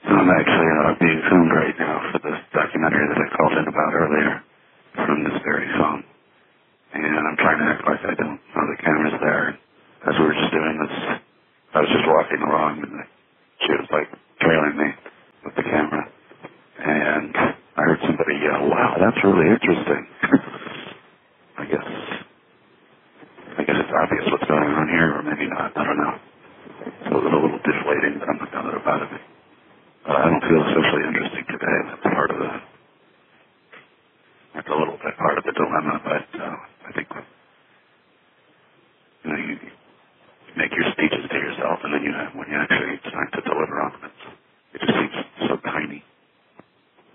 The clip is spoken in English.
I'm actually being filmed right now for this documentary that I called in about earlier from this very phone. And I'm trying to act like I don't know the camera's there. As we were just doing this, I was just walking along and she was like trailing me with the camera. And I heard somebody yell, "Wow, that's really interesting." I guess it's obvious what's going on here, or maybe not. I don't know. It's a little deflating, but I'm not bothered about it. I don't feel especially interesting today. That's a little bit part of the dilemma, but I think you make your speeches to yourself, and then when you actually decide to deliver on them,